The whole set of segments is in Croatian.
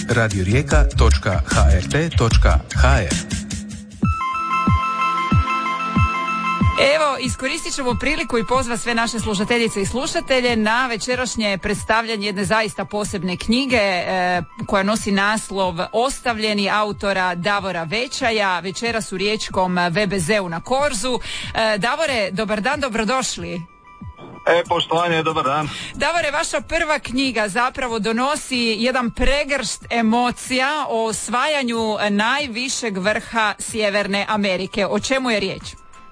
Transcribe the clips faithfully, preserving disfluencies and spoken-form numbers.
radio rijeka točka h r t točka h r. Evo, iskoristit ćemo priliku i pozva sve naše slušateljice i slušatelje na večerašnje predstavljanje jedne zaista posebne knjige e, koja nosi naslov Ostavljeni autora Davora Večaja, večeras u riječkom ve be zeu na Korzu. E, Davore, dobar dan, dobrodošli. E, poštovanje, dobar dan. Davore, vaša prva knjiga zapravo donosi jedan pregršt emocija o osvajanju najvišeg vrha Sjeverne Amerike. O čemu je riječ?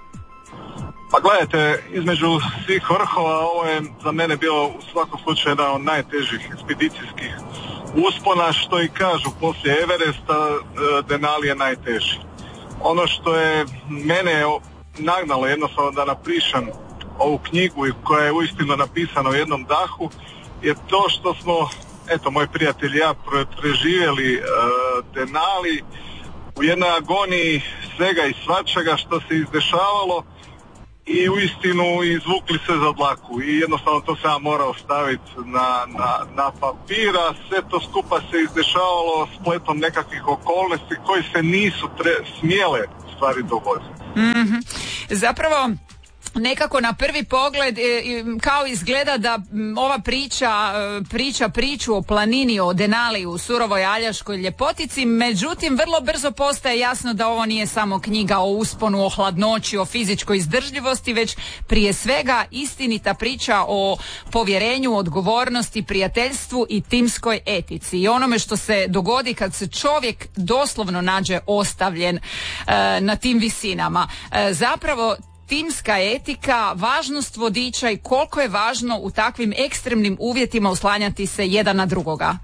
Pa gledajte, između svih vrhova ovo je za mene bio u svakom slučaju jedan od najtežih ekspedicijskih uspona, što i kažu poslije Everesta, Denali je najteži. Ono što je mene nagnalo jednostavno da napišem ovu knjigu koja je uistinu napisana u jednom dahu je to što smo, eto, moj prijatelj i ja preživjeli uh, Denali u jednoj agoniji svega i svačega što se izdešavalo i uistinu izvukli se za dlaku i jednostavno to se ja morao staviti na, na, na papira. Sve to skupa se izdešavalo spletom nekakvih okolnosti koji se nisu tre, smjele stvari dogoditi. Mm-hmm. Zapravo nekako na prvi pogled kao izgleda da ova priča priča priču o planini, o Denali u surovoj aljaškoj ljepotici, međutim vrlo brzo postaje jasno da ovo nije samo knjiga o usponu, o hladnoći, o fizičkoj izdržljivosti, već prije svega istinita priča o povjerenju, odgovornosti, prijateljstvu i timskoj etici i onome što se dogodi kad se čovjek doslovno nađe ostavljen e, na tim visinama. E, zapravo timska etika, važnost vodiča i koliko je važno u takvim ekstremnim uvjetima oslanjati se jedan na drugoga.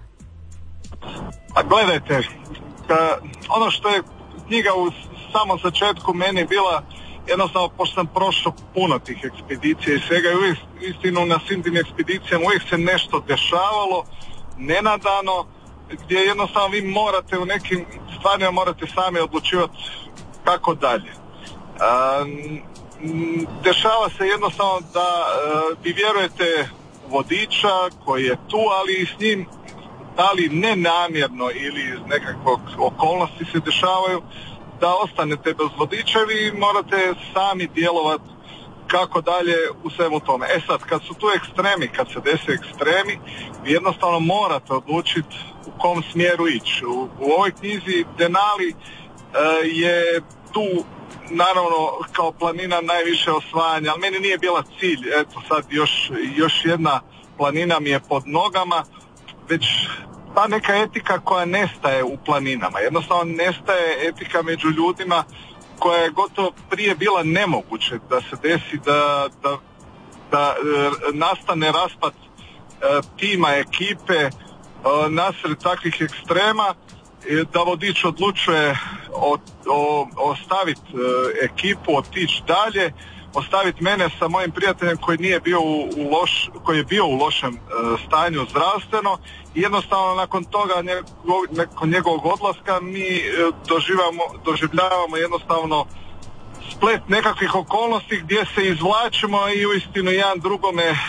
A gledajte, da, ono što je knjiga u samom začetku meni bila, jednostavno pošto sam prošao puno tih ekspedicija i svega i uvijek, istinu na svim tim ekspedicijama uvijek se nešto dešavalo, nenadano, gdje jednostavno vi morate u nekim stvarima morate sami odlučivati kako dalje. Um, Dešava se jednostavno da uh, vi vjerujete vodiča koji je tu, ali i s njim, da li nenamjerno ili iz nekakvog okolnosti se dešavaju, da ostanete bez vodiča, vi morate sami djelovati kako dalje u svemu tome. E sad, kad su tu ekstremi, kad se desi ekstremi, vi jednostavno morate odlučiti u kom smjeru ići. U, u ovoj knjizi Denali uh, je tu naravno kao planina najviše osvajanja, ali meni nije bila cilj, eto sad još, još jedna planina mi je pod nogama, već ta neka etika koja nestaje u planinama, jednostavno nestaje etika među ljudima koja je gotovo prije bila nemoguće da se desi, da, da, da e, nastane raspad e, tima, ekipe e, nasred takvih ekstrema, da vodič odlučuje o, o, ostaviti e, ekipu, otići dalje, ostaviti mene sa mojim prijateljem koji nije bio u, u loš, koji je bio u lošem e, stanju zdravstveno i jednostavno nakon toga njegov, nakon njegovog odlaska mi e, doživamo, doživljavamo jednostavno splet nekakvih okolnosti gdje se izvlačimo i uistinu jedan drugome e,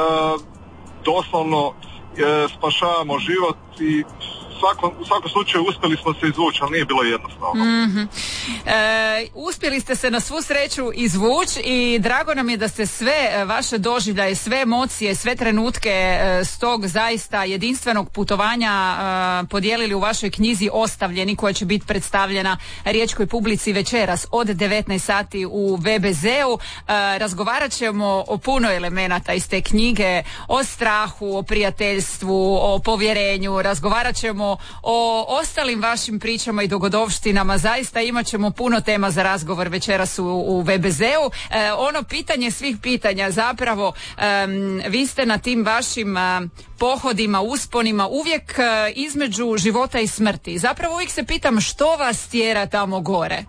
doslovno e, spašavamo život i Svakom, u svakom slučaju uspjeli smo se izvući, ali nije bilo jednostavno. Mm-hmm. E, uspjeli ste se na svu sreću izvući i drago nam je da ste sve vaše doživljaje, sve emocije, sve trenutke e, s tog zaista jedinstvenog putovanja e, podijelili u vašoj knjizi Ostavljeni, koja će biti predstavljena riječkoj publici večeras od devetnaest sati u ve be zeu. E, razgovarat ćemo o puno elemenata iz te knjige, o strahu, o prijateljstvu, o povjerenju, razgovarat ćemo o ostalim vašim pričama i dogodovštinama. Zaista imat ćemo puno tema za razgovor večeras u, u ve be zeu. E, ono pitanje svih pitanja zapravo, e, vi ste na tim vašim e, pohodima, usponima uvijek e, između života i smrti. Zapravo uvijek se pitam što vas tjera tamo gore?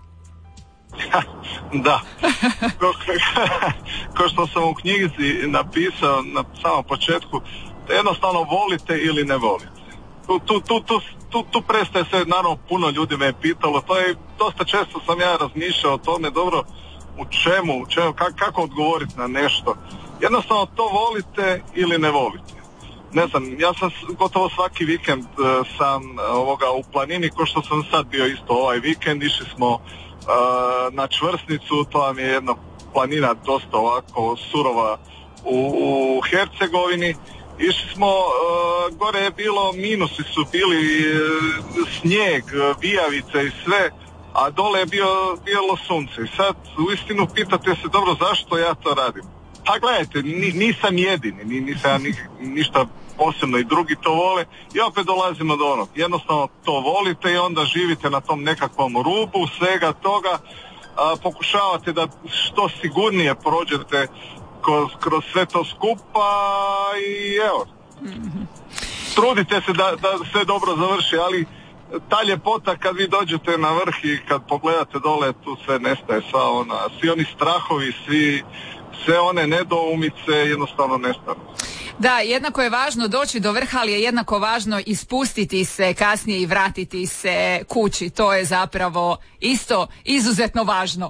Da, ko, ko što sam u knjizi napisao na samom početku, da jednostavno volite ili ne volite. Tu, tu, tu, tu, tu, tu prestaje se, naravno puno ljudi me je pitalo, to je, dosta često sam ja razmišljao o tome, dobro, u čemu, u čemu, kako, kako odgovoriti na nešto. Jednostavno to volite ili ne volite. ne znam, ja sam gotovo svaki vikend uh, sam ovoga u planini, ko što sam sad bio isto ovaj vikend, išli smo uh, na Čvrsnicu, to vam je jedna planina dosta ovako surova u, u Hercegovini. Išli smo, uh, gore je bilo, minusi su bili, uh, snijeg, vijavice i sve, a dole je bio, bilo sunce. I sad uistinu pitate se, dobro, zašto ja to radim? Pa gledajte, ni, nisam jedini, ni, nisam ja ni, ništa posebno, i drugi to vole, i opet dolazimo do onog. Jednostavno to volite i onda živite na tom nekakvom rubu svega toga, a, pokušavate da što sigurnije prođete kroz, kroz sve to skupa i evo, mm-hmm. trudite se da, da sve dobro završi, ali ta ljepota kad vi dođete na vrh i kad pogledate dole, tu sve nestaje, sva ona, svi oni strahovi, svi, sve one nedoumice jednostavno nestanu. Da, jednako je važno doći do vrha, ali je jednako važno ispustiti se kasnije i vratiti se kući. To je zapravo isto izuzetno važno.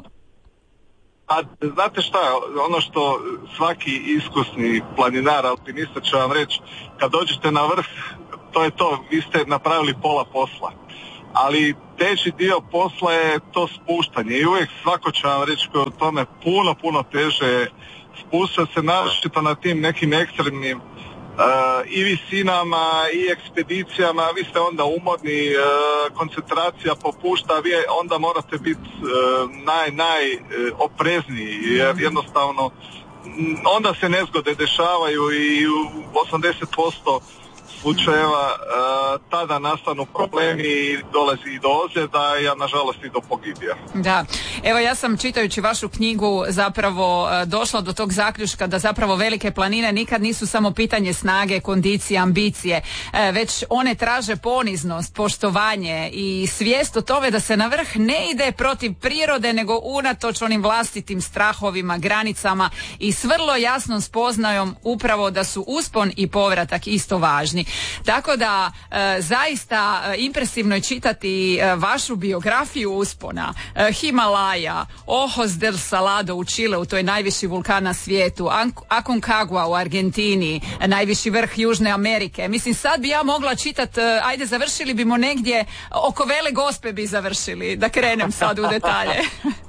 A znate šta, ono što svaki iskusni planinar, alpinista će vam reći, kad dođete na vrh, to je to, vi ste napravili pola posla. Ali teži dio posla je to spuštanje i uvijek svako će vam reći koji o tome puno, puno teže spušta se, naročito na tim nekim ekstremnim uh, i visinama i ekspedicijama, vi ste onda umorni, uh, koncentracija popušta, vi onda morate biti uh, naj, naj uh, oprezniji, jer jednostavno onda se nezgode dešavaju i u osamdeset posto slučajeva uh, tada nastanu problemi i dolazi i do ozljeda, a nažalost i do pogibija. Da, evo ja sam čitajući vašu knjigu zapravo uh, došla do tog zaključka da zapravo velike planine nikad nisu samo pitanje snage, kondicije, ambicije, uh, već one traže poniznost, poštovanje i svijest o tome da se na vrh ne ide protiv prirode, nego unatoč onim vlastitim strahovima, granicama i s vrlo jasnom spoznajom upravo da su uspon i povratak isto važni. Tako da e, zaista e, impresivno je čitati e, vašu biografiju uspona, e, Himalaja, Ojos del Salado u Čileu, to je najviši vulkan na svijetu, Aconcagua u Argentini, e, najviši vrh Južne Amerike. Mislim, sad bi ja mogla čitati, e, ajde završili bimo negdje, oko Vele Gospe bi završili, da krenem sad u detalje.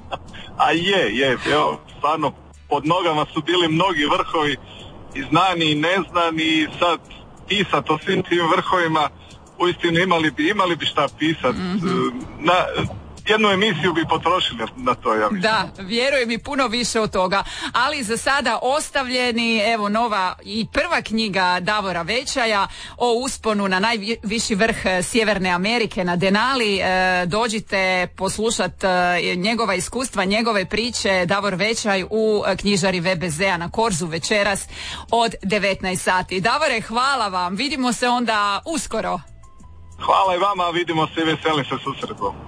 A je, je, evo, stvarno pod nogama su bili mnogi vrhovi i znani i neznani i sad pisati o svim tim vrhovima, uistinu imali bi, imali bi šta pisati. Mm-hmm. Na jednu emisiju bi potrošili na to, ja mislim. Da, vjerujem i puno više od toga. Ali za sada ostavljeni, evo nova i prva knjiga Davora Večaja o usponu na najviši vrh Sjeverne Amerike na Denali. E, dođite poslušat e, njegova iskustva, njegove priče. Davor Večaj u knjižari V B Z-a na Korzu večeras od devetnaest sati. Davore, hvala vam. Vidimo se onda uskoro. Hvala i vama, vidimo se i veselim se susretom.